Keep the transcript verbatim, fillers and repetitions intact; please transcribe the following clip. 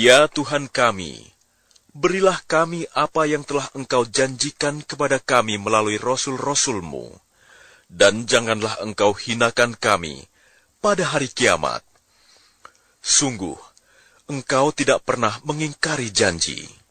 Ya Tuhan kami, berilah kami apa yang telah Engkau janjikan kepada kami melalui rasul-rasul-Mu, dan janganlah Engkau hinakan kami pada hari kiamat. Sungguh, Engkau tidak pernah mengingkari janji.